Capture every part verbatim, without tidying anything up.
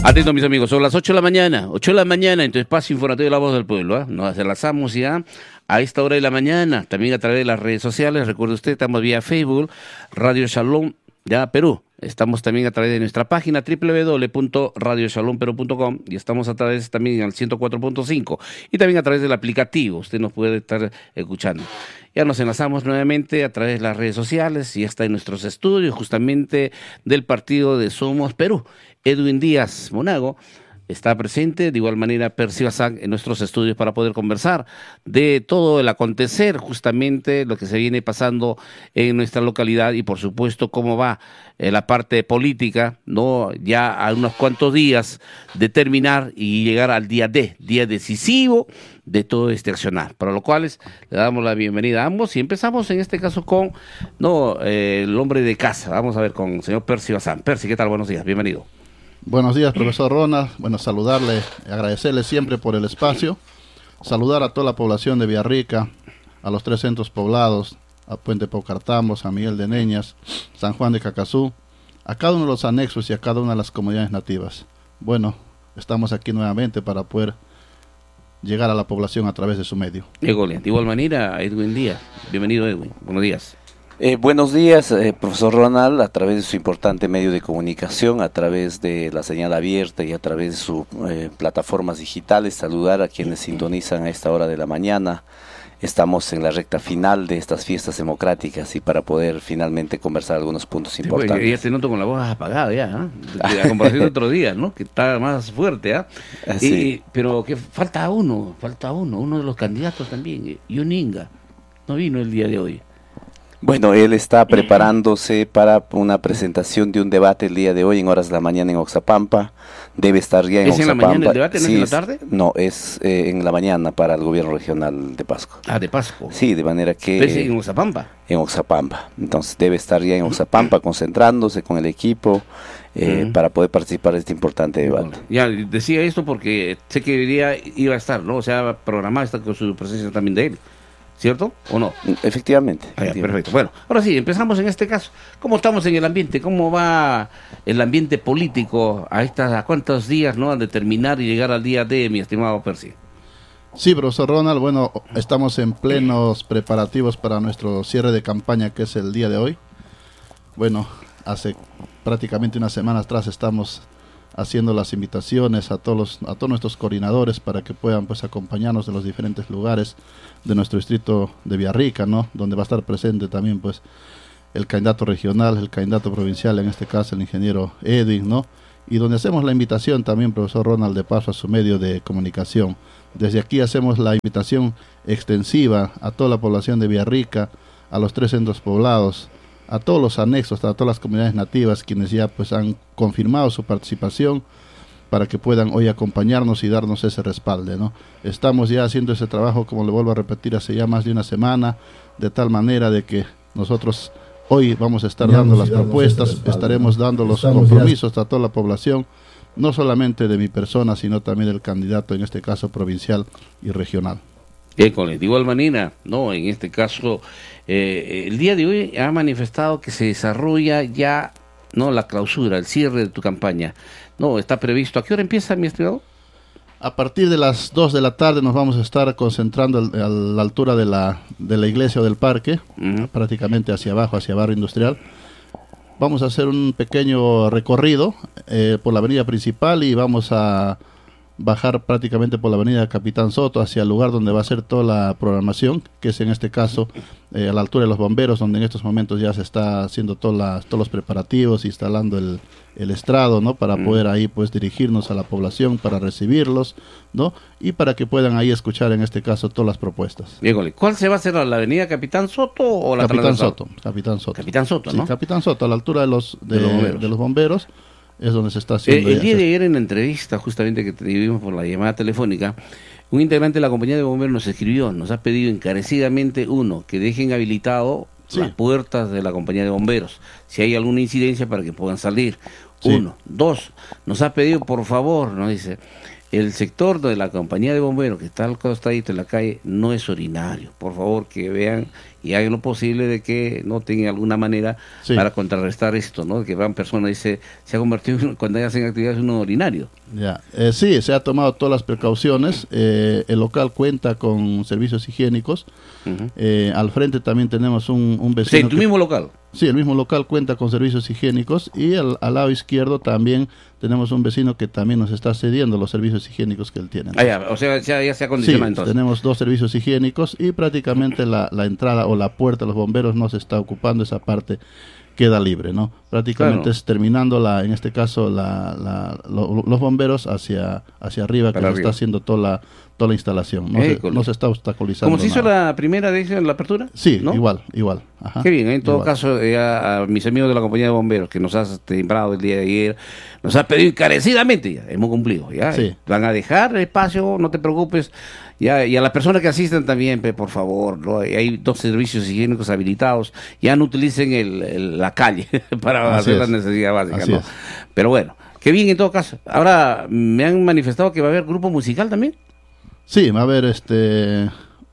Atento, mis amigos, son las ocho de la mañana, ocho de la mañana en tu espacio informativo de La Voz del Pueblo. ¿eh? Nos enlazamos ya a esta hora de la mañana, también a través de las redes sociales. Recuerde usted, estamos vía Facebook, Radio Shalom, ya Perú. Estamos también a través de nuestra página doble u doble u doble u punto radio shalom perú punto com y estamos a través también al ciento cuatro punto cinco y también a través del aplicativo. Usted nos puede estar escuchando. Ya nos enlazamos nuevamente a través de las redes sociales y está en nuestros estudios justamente del partido de Somos Perú. Edwin Díaz Monago está presente, de igual manera Percy Bazán en nuestros estudios para poder conversar de todo el acontecer, justamente lo que se viene pasando en nuestra localidad y por supuesto cómo va eh, la parte política, no ya a unos cuantos días de terminar y llegar al día D, día decisivo de todo este accionar, para lo cual le damos la bienvenida a ambos y empezamos en este caso con no eh, el hombre de casa. Vamos a ver con el señor Percy Bazán. Percy, ¿qué tal? Buenos días, bienvenido. Buenos días, profesor Ronald. Bueno, saludarle, agradecerle siempre por el espacio. Saludar a toda la población de Villarrica, a los tres centros poblados, a Puente Paucartambo, San Miguel de Neñas, San Juan de Cacazú, a cada uno de los anexos y a cada una de las comunidades nativas. Bueno, estamos aquí nuevamente para poder llegar a la población a través de su medio. De igual manera, Edwin Díaz. Bienvenido, Edwin. Buenos días. Eh, buenos días, eh, profesor Ronald, a través de su importante medio de comunicación, a través de la señal abierta y a través de sus eh, plataformas digitales, saludar a quienes sintonizan a esta hora de la mañana. Estamos en la recta final de estas fiestas democráticas y para poder finalmente conversar algunos puntos sí, importantes. Pues, ya te noto con la voz apagada ya, ¿eh? A comparación de otro día, ¿no? Que está más fuerte, ¿ah? ¿eh? Sí. Pero que falta uno, falta uno, uno de los candidatos también, Yuninga, no vino el día de hoy. Bueno, él está preparándose para una presentación de un debate el día de hoy en horas de la mañana en Oxapampa. Debe estar ya en ¿Es Oxapampa. ¿Es en la mañana el debate, no sí, es en la tarde? No, es eh, en la mañana para el gobierno regional de Pasco. Ah, de Pasco. Sí, de manera que... ¿Pero en Oxapampa? En Oxapampa. Entonces debe estar ya en Oxapampa concentrándose con el equipo eh, uh-huh. para poder participar de este importante debate. Ya, decía esto porque sé que hoy día iba a estar, ¿no? O sea, programado está con su presencia también de él. ¿Cierto o no? Efectivamente. Ah, ya, perfecto. Bueno, ahora sí, empezamos en este caso. ¿Cómo estamos en el ambiente? ¿Cómo va el ambiente político a estas, a cuántos días, no, de terminar y llegar al día D, mi estimado Percy? Sí, profesor Ronald, bueno, estamos en plenos preparativos para nuestro cierre de campaña, que es el día de hoy. Bueno, hace prácticamente una semana atrás estamos haciendo las invitaciones a todos los, a todos nuestros coordinadores para que puedan pues acompañarnos de los diferentes lugares de nuestro distrito de Villarrica, ¿no? Donde va a estar presente también pues el candidato regional, el candidato provincial, en este caso el ingeniero Edwin, ¿no? Y donde hacemos la invitación también, profesor Ronald, de paso a su medio de comunicación. Desde aquí hacemos la invitación extensiva a toda la población de Villarrica, a los tres centros poblados, a todos los anexos, a todas las comunidades nativas, quienes ya pues han confirmado su participación para que puedan hoy acompañarnos y darnos ese respaldo, ¿no? Estamos ya haciendo ese trabajo, como le vuelvo a repetir, hace ya más de una semana, de tal manera de que nosotros hoy vamos a estar ya dando las propuestas, estaremos dando los Estamos compromisos ya. a toda la población, no solamente de mi persona, sino también del candidato, en este caso provincial y regional. École, de igual manera, no, en este caso, eh, el día de hoy ha manifestado que se desarrolla ya, no, la clausura, el cierre de tu campaña. No, está previsto. ¿A qué hora empieza, mi estimado? A partir de las dos de la tarde nos vamos a estar concentrando a la altura de la, de la iglesia o del parque, uh-huh. prácticamente hacia abajo, hacia barrio industrial. Vamos a hacer un pequeño recorrido eh, por la avenida principal y vamos a bajar prácticamente por la avenida Capitán Soto hacia el lugar donde va a ser toda la programación, que es en este caso eh, a la altura de los bomberos, donde en estos momentos ya se está haciendo todas las, todos los preparativos, instalando el, el estrado, ¿no? Para mm. poder ahí pues dirigirnos a la población, para recibirlos, ¿no? Y para que puedan ahí escuchar en este caso todas las propuestas. Dígole, ¿cuál se va a hacer, la avenida Capitán Soto o la Capitán Soto? Capitán Soto. Capitán Soto, ¿no? Sí, Capitán Soto, a la altura de los, de, de los bomberos. De los bomberos. Es donde se está haciendo. Eh, el día de ayer en la entrevista, justamente que tuvimos por la llamada telefónica, un integrante de la compañía de bomberos nos escribió, nos ha pedido encarecidamente, uno, que dejen habilitado sí. las puertas de la compañía de bomberos, si hay alguna incidencia para que puedan salir. Sí. Uno. Dos, nos ha pedido, por favor, nos dice, el sector de la compañía de bomberos que está al costadito en la calle no es urinario. Por favor, que vean y hagan lo posible de que no tengan alguna manera sí. para contrarrestar esto, ¿no? Que van personas, dice, se ha convertido en, cuando hacen actividades en un urinario. Ya, eh, sí, se ha tomado todas las precauciones. Eh, el local cuenta con servicios higiénicos. Uh-huh. eh, al frente también tenemos un, un vecino. Sí, tu que, mismo local. Sí, el mismo local cuenta con servicios higiénicos y al, al lado izquierdo también tenemos un vecino que también nos está cediendo los servicios higiénicos que él tiene. Ah, ya, o sea, ya, ya se acondiciona sí, entonces. Tenemos dos servicios higiénicos y prácticamente la, la entrada o la puerta de los bomberos no se está ocupando, esa parte queda libre, ¿no? Prácticamente claro. es terminando la, en este caso la, la, lo, los bomberos hacia hacia arriba, que se está haciendo toda la toda la instalación, no, eh, se, no se está obstaculizando. ¿Cómo se hizo nada. la primera vez en la apertura? Sí, ¿no? igual, igual. Ajá, Qué bien, en todo igual. caso, eh, a, a mis amigos de la compañía de bomberos que nos has timbrado el día de ayer, nos has pedido encarecidamente, ya, hemos cumplido, ya, sí. van a dejar espacio, no te preocupes, ya, y a las personas que asisten también, pe, por favor, ¿no? Hay dos servicios higiénicos habilitados, ya no utilicen el, el, la calle para Así hacer es. la necesidad básica, Así ¿no? es. Pero bueno, qué bien en todo caso. Ahora, me han manifestado que va a haber grupo musical también. Sí, va a haber este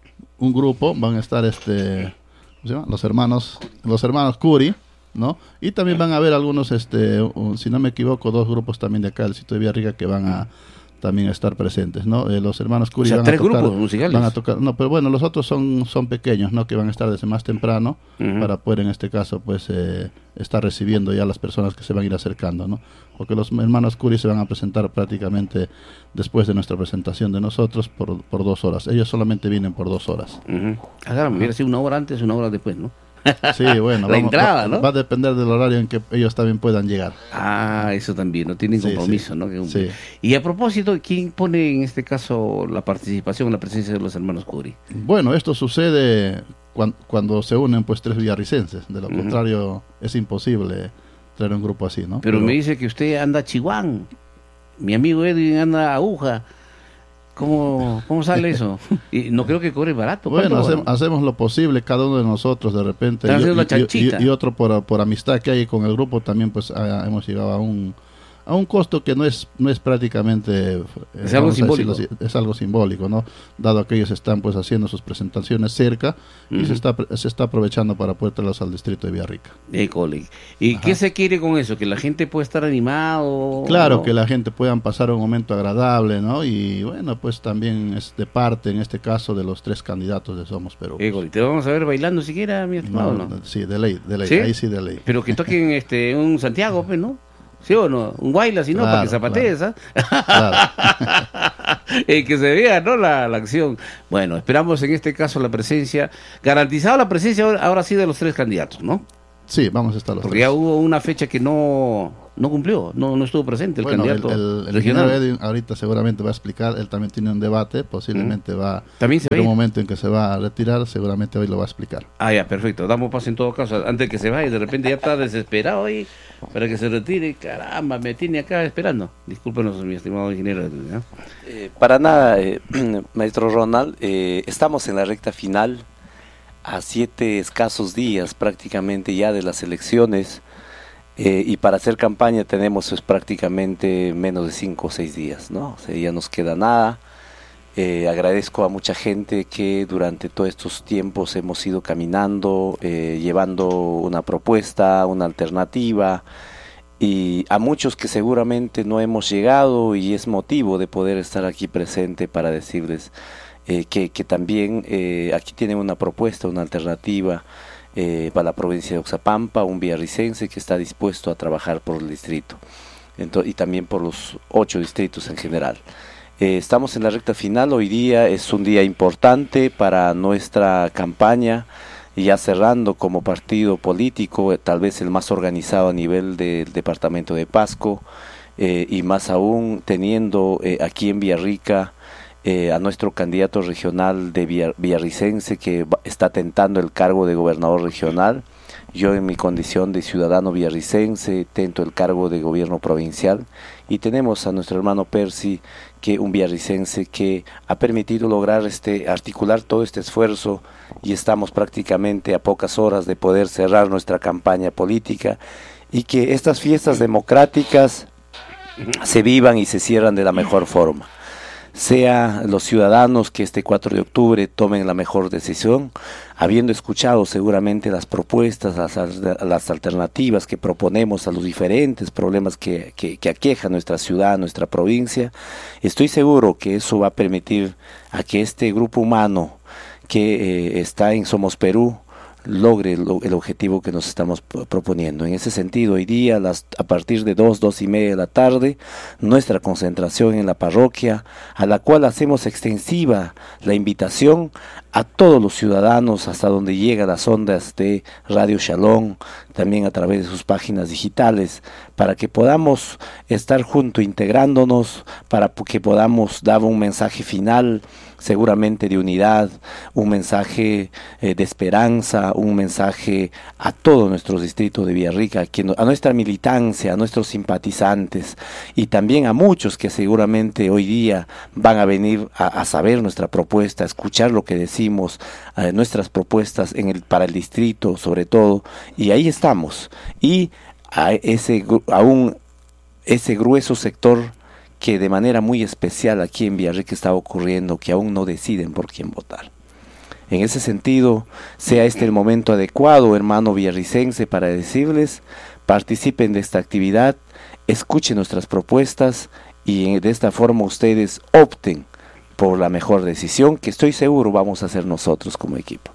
un grupo, van a estar este ¿cómo se llama? los hermanos, los hermanos Curi, ¿no? Y también van a haber algunos, este, un, si no me equivoco, dos grupos también de acá del sitio de Villarrica que van a también a estar presentes, ¿no? Eh, los hermanos Curi o sea, van tres a tocar, grupos musicales. van a tocar, no, pero bueno, los otros son son pequeños, ¿no? Que van a estar desde más temprano uh-huh. para poder en este caso, pues, eh, estar recibiendo ya las personas que se van a ir acercando, ¿no? Porque los hermanos Curi se van a presentar prácticamente después de nuestra presentación de nosotros por, por dos horas. Ellos solamente vienen por dos horas. Uh-huh. Ah, claro, hubiera sido una hora antes, una hora después, ¿no? Sí, bueno, la vamos, entrada, va, ¿no? va a depender del horario en que ellos también puedan llegar. Ah, eso también, no tienen compromiso, sí, sí. ¿no? Sí. Y a propósito, ¿quién pone en este caso la participación, la presencia de los hermanos Curi? Bueno, esto sucede cuando, cuando se unen pues tres villarricenses, de lo uh-huh. contrario es imposible traer un grupo así, ¿no? Pero, Pero me dice que usted anda a Chihuán, mi amigo Edwin anda a Aguja. ¿Cómo, ¿Cómo sale eso? Y no creo que cobre barato. Bueno, hacemos, hacemos lo posible, cada uno de nosotros de repente. Y, y, y, y otro por, por amistad que hay con el grupo también, pues a, hemos llegado a un a un costo que no es no es prácticamente es algo simbólico decirlo, es algo simbólico, ¿no? Dado que ellos están pues haciendo sus presentaciones cerca uh-huh. y se está se está aprovechando para poder traerlos al distrito de Villarrica. École. ¿Y Ajá. qué se quiere con eso? Que la gente pueda estar animado. Claro, ¿no? Que la gente pueda pasar un momento agradable, ¿no? Y bueno, pues también es de parte en este caso de los tres candidatos de Somos Perú. École. Te vamos a ver bailando siquiera, mi estimado, ¿no? ¿no? Sí, de ley, de ley, ¿Sí? Ahí sí de ley. Pero que toquen este un Santiago, pues, ¿no? ¿Sí o no? Un guayla, si no, claro, para que zapatees, ¿ah? Claro. eh, que se vea, ¿no? La, la acción. Bueno, esperamos en este caso la presencia, garantizada la presencia ahora, ahora sí de los tres candidatos, ¿no? Sí, vamos a estar los Porque tres. ya hubo una fecha que no, no cumplió, no, no estuvo presente el bueno, candidato el, el, el regional. Edwin ahorita seguramente va a explicar, él también tiene un debate, posiblemente uh-huh. va ¿También se en va un momento en que se va a retirar, seguramente hoy lo va a explicar. Ah, ya, perfecto, damos paso en todo caso, antes de que se vaya, de repente ya está desesperado ahí para que se retire, caramba, me tiene acá esperando. Discúlpenos, mi estimado ingeniero. ¿eh? Eh, para nada, eh, maestro Ronald, eh, estamos en la recta final, a siete escasos días prácticamente ya de las elecciones, eh, y para hacer campaña tenemos pues, prácticamente menos de cinco o seis días, ¿no? O sea, ya nos queda nada. Eh, agradezco a mucha gente que durante todos estos tiempos hemos ido caminando, eh, llevando una propuesta, una alternativa, y a muchos que seguramente no hemos llegado y es motivo de poder estar aquí presente para decirles eh, que, que también eh, aquí tienen una propuesta, una alternativa eh, para la provincia de Oxapampa, un villarricense que está dispuesto a trabajar por el distrito Entonces, y también por los ocho distritos en general. Eh, estamos en la recta final, hoy día es un día importante para nuestra campaña, ya cerrando como partido político, eh, tal vez el más organizado a nivel del departamento de Pasco, eh, y más aún teniendo eh, aquí en Villarrica eh, a nuestro candidato regional de Villar, villarricense que va, está tentando el cargo de gobernador regional. Yo en mi condición de ciudadano villarricense tento el cargo de gobierno provincial, y tenemos a nuestro hermano Percy, que un villarricense que ha permitido lograr este articular todo este esfuerzo, y estamos prácticamente a pocas horas de poder cerrar nuestra campaña política, y que estas fiestas democráticas se vivan y se cierran de la mejor forma. sea los ciudadanos que este cuatro de octubre tomen la mejor decisión, habiendo escuchado seguramente las propuestas, las, las alternativas que proponemos a los diferentes problemas que, que, que aqueja nuestra ciudad, nuestra provincia. Estoy seguro que eso va a permitir a que este grupo humano que eh, está en Somos Perú logre el, el objetivo que nos estamos proponiendo. En ese sentido, hoy día las, a partir de dos, dos y media de la tarde, nuestra concentración en la parroquia, a la cual hacemos extensiva la invitación a todos los ciudadanos hasta donde llegan las ondas de Radio Shalom, también a través de sus páginas digitales, para que podamos estar juntos integrándonos, para que podamos dar un mensaje final, seguramente de unidad, un mensaje eh, de esperanza, un mensaje a todo nuestro distrito de Villarrica, a nuestra militancia, a nuestros simpatizantes y también a muchos que seguramente hoy día van a venir a, a saber nuestra propuesta, a escuchar lo que decimos, eh, nuestras propuestas en el, para el distrito sobre todo, y ahí estamos. Y a ese, a un, ese grueso sector que de manera muy especial aquí en Villarrica está ocurriendo, que aún no deciden por quién votar. En ese sentido, sea este el momento adecuado, hermano villarricense, para decirles, participen de esta actividad, escuchen nuestras propuestas y de esta forma ustedes opten por la mejor decisión, que estoy seguro vamos a hacer nosotros como equipo.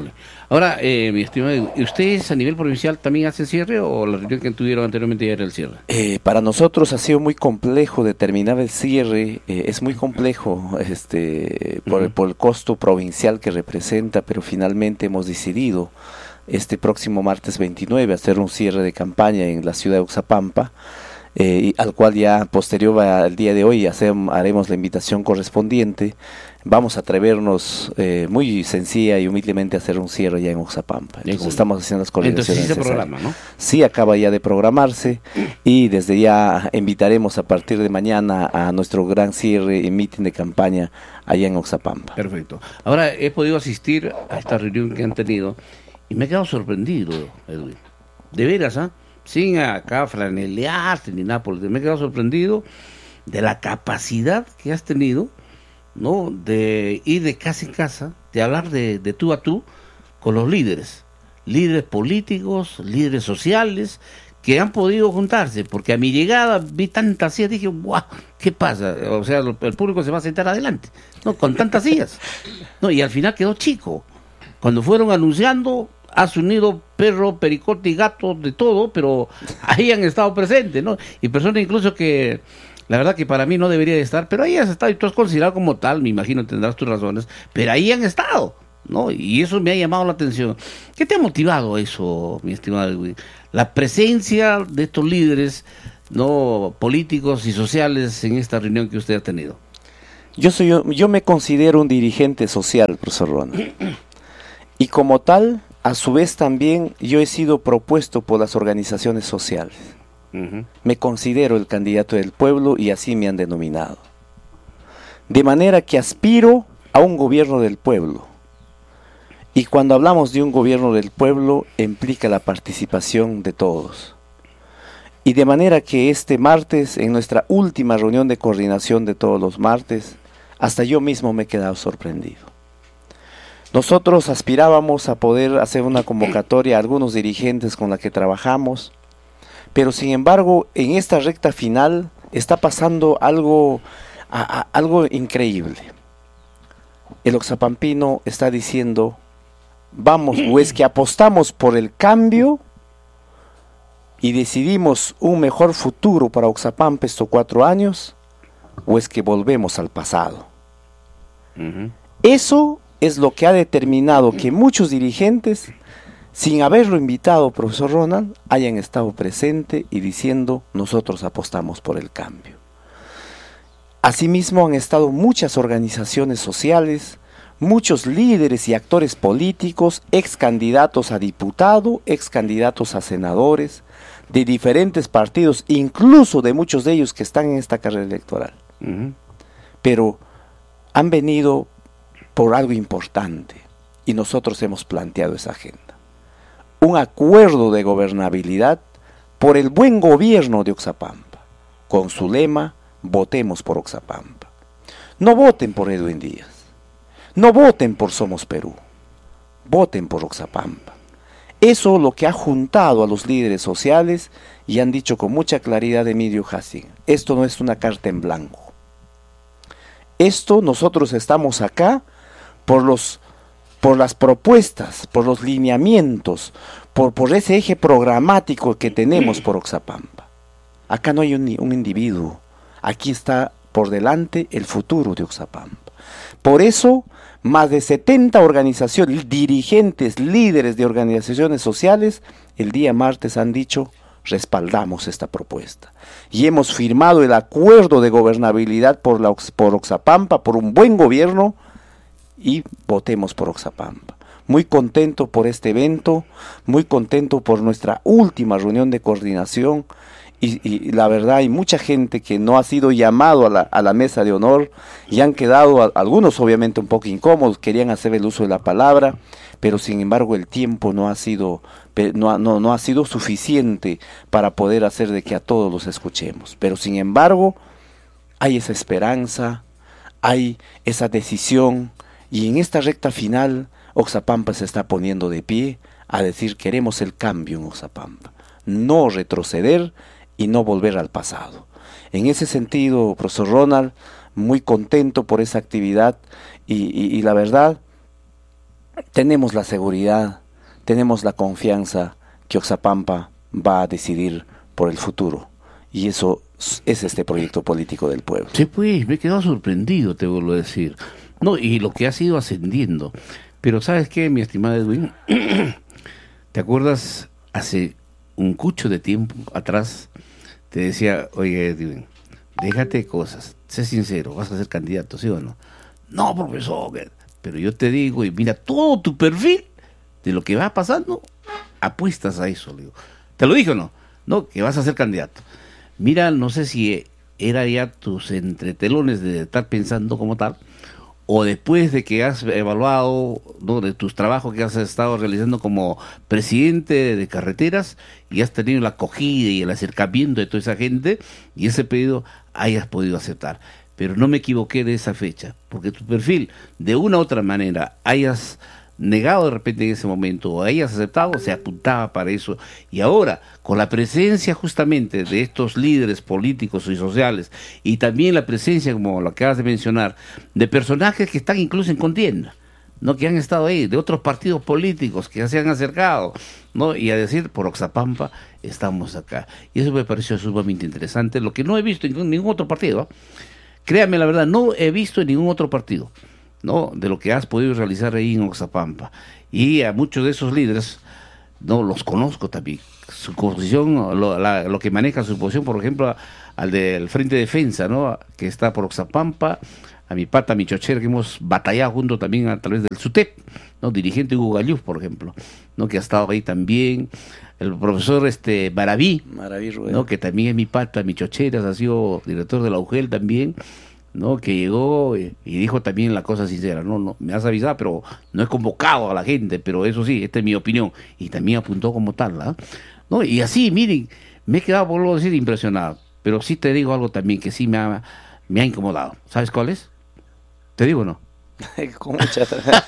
Ahora, eh, mi estimado, ¿ustedes a nivel provincial también hacen cierre o la reunión que tuvieron anteriormente ya era el cierre? Eh, para nosotros ha sido muy complejo determinar el cierre, eh, es muy complejo este por, uh-huh. por el costo provincial que representa, pero finalmente hemos decidido este próximo martes veintinueve hacer un cierre de campaña en la ciudad de Oxapampa, Eh, y al cual ya posterior al día de hoy hacer, haremos la invitación correspondiente. Vamos a atrevernos eh, muy sencilla y humildemente a hacer un cierre ya en Oxapampa. Entonces sí. Estamos haciendo las coordinaciones. Entonces sí se programa, ¿no? Sí, acaba ya de programarse y desde ya invitaremos a partir de mañana a nuestro gran cierre y meeting de campaña allá en Oxapampa. Perfecto. Ahora he podido asistir a esta reunión que han tenido y me he quedado sorprendido, Edwin. De veras, ¿ah? ¿eh? Sin acá franelearte ni nada, porque me he quedado sorprendido de la capacidad que has tenido, ¿no? De ir de casa en casa, de hablar de, de tú a tú con los líderes, líderes políticos, líderes sociales, que han podido juntarse, porque a mi llegada vi tantas sillas, dije, guau, ¿qué pasa? O sea, el público se va a sentar adelante, ¿no? Con tantas sillas, ¿no? Y al final quedó chico. Cuando fueron anunciando, has unido perro, pericote y gato, de todo, pero ahí han estado presentes, ¿no? Y personas incluso que, la verdad que para mí no debería de estar, pero ahí has estado y tú has considerado como tal, me imagino tendrás tus razones, pero ahí han estado, ¿no? Y eso me ha llamado la atención. ¿Qué te ha motivado eso, mi estimado Edwin? La presencia de estos líderes, ¿no? Políticos y sociales en esta reunión que usted ha tenido. Yo soy yo, yo me considero un dirigente social, profesor Ronald. Y como tal, a su vez también yo he sido propuesto por las organizaciones sociales. Uh-huh. Me considero el candidato del pueblo y así me han denominado. De manera que aspiro a un gobierno del pueblo. Y cuando hablamos de un gobierno del pueblo, implica la participación de todos. Y de manera que este martes, en nuestra última reunión de coordinación de todos los martes, hasta yo mismo me he quedado sorprendido. Nosotros aspirábamos a poder hacer una convocatoria a algunos dirigentes con la que trabajamos, pero sin embargo en esta recta final está pasando algo, a, a, algo increíble. El oxapampino está diciendo, vamos, o es que apostamos por el cambio y decidimos un mejor futuro para Oxapampa estos cuatro años, o es que volvemos al pasado. Uh-huh. Eso es lo que ha determinado que muchos dirigentes, sin haberlo invitado, profesor Ronald, hayan estado presentes y diciendo, nosotros apostamos por el cambio. Asimismo han estado muchas organizaciones sociales, muchos líderes y actores políticos, ex candidatos a diputado, ex candidatos a senadores, de diferentes partidos, incluso de muchos de ellos que están en esta carrera electoral. Uh-huh. Pero han venido por algo importante, y nosotros hemos planteado esa agenda. Un acuerdo de gobernabilidad por el buen gobierno de Oxapampa, con su lema, votemos por Oxapampa. No voten por Edwin Díaz, no voten por Somos Perú, voten por Oxapampa. Eso es lo que ha juntado a los líderes sociales y han dicho con mucha claridad Emilio Hassing, esto no es una carta en blanco. Esto nosotros estamos acá por los por las propuestas, por los lineamientos, por, por ese eje programático que tenemos por Oxapampa. Acá no hay un, un individuo, aquí está por delante el futuro de Oxapampa. Por eso, más de setenta organizaciones, dirigentes, líderes de organizaciones sociales, el día martes han dicho, respaldamos esta propuesta. Y hemos firmado el acuerdo de gobernabilidad por, la, por Oxapampa, por un buen gobierno, y votemos por Oxapampa. Muy contento por este evento, muy contento por nuestra última reunión de coordinación, y, y la verdad hay mucha gente que no ha sido llamado a la, a la mesa de honor y han quedado, a, algunos obviamente un poco incómodos, querían hacer el uso de la palabra, pero sin embargo el tiempo no ha sido, no, no, no ha sido suficiente para poder hacer de que a todos los escuchemos. Pero sin embargo hay esa esperanza, hay esa decisión, y en esta recta final Oxapampa se está poniendo de pie a decir queremos el cambio en Oxapampa, no retroceder y no volver al pasado. En ese sentido, profesor Ronald, muy contento por esa actividad y, y, y la verdad, tenemos la seguridad, tenemos la confianza que Oxapampa va a decidir por el futuro, y eso es este proyecto político del pueblo. Sí, pues, me he quedado sorprendido, te vuelvo a decir. No, y lo que ha sido ascendiendo. Pero ¿sabes qué, mi estimado Edwin? ¿Te acuerdas hace un cucho de tiempo atrás? Te decía, oye Edwin, déjate cosas, sé sincero, vas a ser candidato, ¿sí o no? No, profesor, pero yo te digo, y mira todo tu perfil de lo que va pasando, apuestas a eso, le digo. ¿Te lo dije o no? No, que vas a ser candidato. Mira, no sé si era ya tus entretelones de estar pensando como tal, o después de que has evaluado, ¿no?, de tus trabajos que has estado realizando como presidente de carreteras y has tenido la acogida y el acercamiento de toda esa gente y ese pedido hayas podido aceptar. Pero no me equivoqué de esa fecha, porque tu perfil, de una u otra manera, hayas negado de repente en ese momento o hayas aceptado, se apuntaba para eso. Y ahora, con la presencia justamente de estos líderes políticos y sociales, y también la presencia, como lo acabas de mencionar, de personajes que están incluso en contienda, ¿no?, que han estado ahí, de otros partidos políticos que se han acercado, ¿no?, y a decir, por Oxapampa estamos acá. Y eso me pareció sumamente interesante, lo que no he visto en ningún otro partido, ¿eh? Créame la verdad, no he visto en ningún otro partido, ¿no?, de lo que has podido realizar ahí en Oxapampa. Y a muchos de esos líderes, no los conozco también, su posición, lo, la, lo que maneja su posición, por ejemplo, al del Frente de Defensa, ¿no?, que está por Oxapampa, a mi pata, mi chochera, que hemos batallado junto también a través del SUTEP, ¿no?, dirigente Hugo Galluf, por ejemplo, ¿no?, que ha estado ahí también, el profesor este Maraví, Maraví ¿no?, que también es mi pata, mi chochera, ha sido director de la U G E L también, ¿no?, que llegó y, y dijo también la cosa sincera, no, no, me has avisado, pero no he convocado a la gente, pero eso sí, esta es mi opinión, y también apuntó como tal, ¿eh? ¿No? Y así, miren, me he quedado, por lo decir, impresionado, pero sí te digo algo también que sí me ha, me ha incomodado. ¿Sabes cuál es? ¿Te digo o no? Con mucha...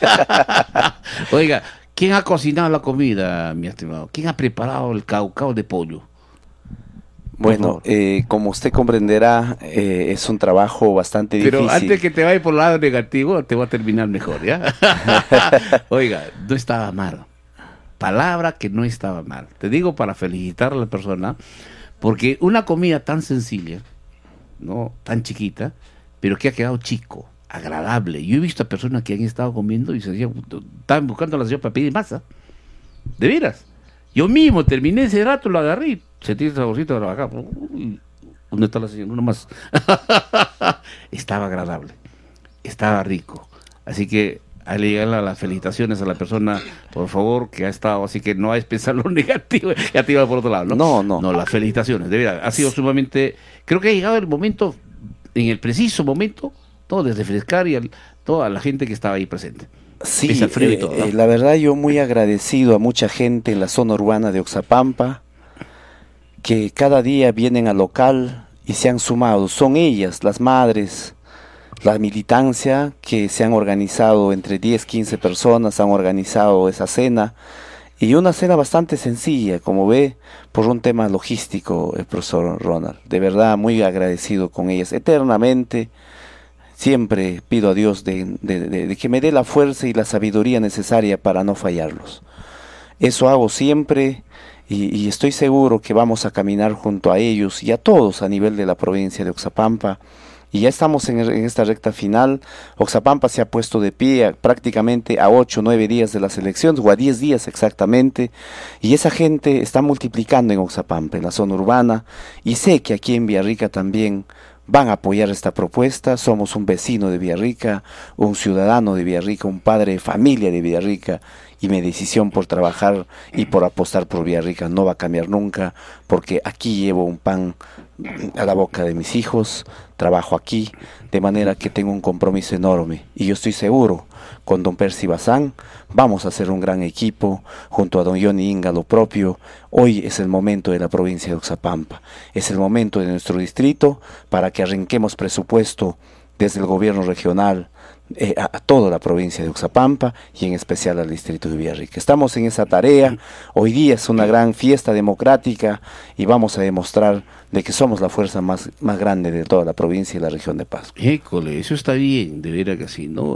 Oiga, ¿quién ha cocinado la comida, mi estimado? ¿Quién ha preparado el caucao de pollo? Bueno, eh, como usted comprenderá, eh, es un trabajo bastante Pero difícil. Pero antes que te vaya por el lado negativo, te voy a terminar mejor, ¿ya? Oiga, no estaba mal. Palabra que no estaba mal. Te digo para felicitar a la persona, porque una comida tan sencilla, ¿no?, tan chiquita, pero que ha quedado chico, agradable. Yo he visto a personas que han estado comiendo y se decían, estaban buscando la señora para pedir masa. ¿De veras? Yo mismo terminé ese rato, lo agarré, sentí el saborcito de acá. ¿Dónde está la señora? Uno más. Estaba agradable, estaba rico. Así que al llegar las felicitaciones a la persona, por favor, que ha estado, así que no hay que pensar lo negativo, ya te iba por otro lado, ¿no? No, no. No, las felicitaciones, de verdad, ha sido sumamente, creo que ha llegado el momento, en el preciso momento, todo de refrescar y al, toda la gente que estaba ahí presente. Sí, frío y todo, ¿no? eh, la verdad yo muy agradecido a mucha gente en la zona urbana de Oxapampa, que cada día vienen al local y se han sumado. Son ellas, las madres, la militancia que se han organizado entre diez, quince personas, han organizado esa cena, y una cena bastante sencilla, como ve, por un tema logístico, el profesor Ronald. De verdad, muy agradecido con ellas, eternamente. Siempre pido a Dios de, de, de, de que me dé la fuerza y la sabiduría necesaria para no fallarlos. Eso hago siempre, y, y estoy seguro que vamos a caminar junto a ellos y a todos a nivel de la provincia de Oxapampa. Y ya estamos en, en esta recta final. Oxapampa se ha puesto de pie a, prácticamente a ocho o nueve días de las elecciones, o a diez días exactamente, y esa gente está multiplicando en Oxapampa, en la zona urbana, y sé que aquí en Villarrica también van a apoyar esta propuesta. Somos un vecino de Villarrica, un ciudadano de Villarrica, un padre de familia de Villarrica, y mi decisión por trabajar y por apostar por Villarrica no va a cambiar nunca, porque aquí llevo un pan a la boca de mis hijos, trabajo aquí, de manera que tengo un compromiso enorme, y yo estoy seguro, con don Percy Bazán, vamos a hacer un gran equipo, junto a don Johnny Inga lo propio. Hoy es el momento de la provincia de Oxapampa, es el momento de nuestro distrito, para que arranquemos presupuesto desde el gobierno regional, Eh, a, a toda la provincia de Oxapampa y en especial al distrito de Villarrica. Estamos en esa tarea. Hoy día es una gran fiesta democrática y vamos a demostrar de que somos la fuerza más, más grande de toda la provincia y la región de Pasco. École, eso está bien, de veras que sí, ¿no?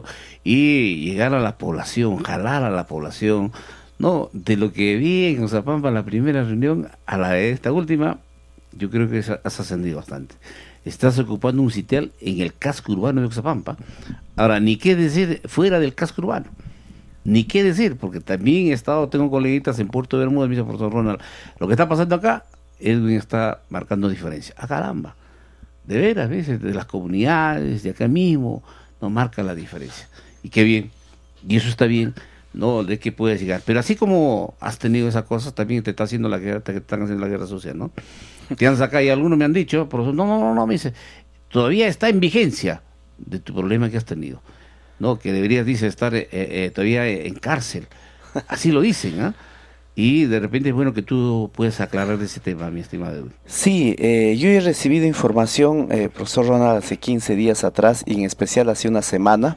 Y llegar a la población, jalar a la población, ¿no? De lo que vi en Oxapampa la primera reunión a la de esta última, yo creo que has ascendido bastante. Estás ocupando un sitial en el casco urbano de Oxapampa. Ahora, ni qué decir fuera del casco urbano, ni qué decir, porque también he estado, tengo coleguitas en Puerto Bermúdez, me dice profesor Ronald, lo que está pasando acá, Edwin está marcando diferencia. ¡Ah, caramba! De veras, ¿ves? De las comunidades, de acá mismo, nos marca la diferencia. Y qué bien, y eso está bien, ¿no? De qué puedes llegar. Pero así como has tenido esas cosas, también te está haciendo la guerra, te están haciendo la guerra social, ¿no? Te han sacado y algunos me han dicho, pero no, no, no, no, me dice, todavía está en vigencia de tu problema que has tenido, no, que deberías, dice, estar eh, eh, todavía en cárcel, así lo dicen, ¿ah? ¿eh? Y de repente es bueno que tú puedas aclarar ese tema, mi estimado Edwin. Sí, eh, yo he recibido información, eh, profesor Ronald, hace quince días atrás, y en especial hace una semana,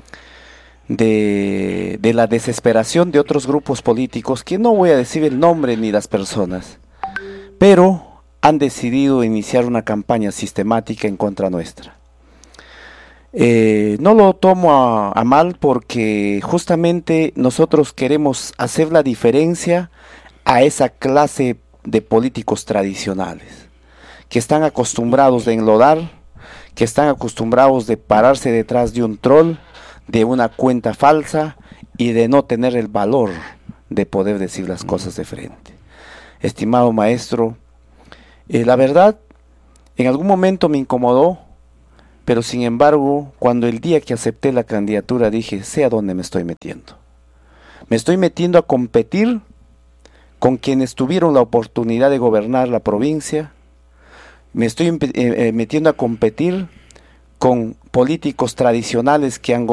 de, de la desesperación de otros grupos políticos, que no voy a decir el nombre ni las personas, pero han decidido iniciar una campaña sistemática en contra nuestra. Eh, no lo tomo a, a mal, porque justamente nosotros queremos hacer la diferencia a esa clase de políticos tradicionales, que están acostumbrados de enlodar, que están acostumbrados de pararse detrás de un troll, de una cuenta falsa, y de no tener el valor de poder decir las cosas de frente. Estimado maestro, Eh, la verdad, en algún momento me incomodó, pero sin embargo, cuando el día que acepté la candidatura dije, sé a dónde me estoy metiendo. Me estoy metiendo a competir con quienes tuvieron la oportunidad de gobernar la provincia, me estoy eh, eh, metiendo a competir con políticos tradicionales que han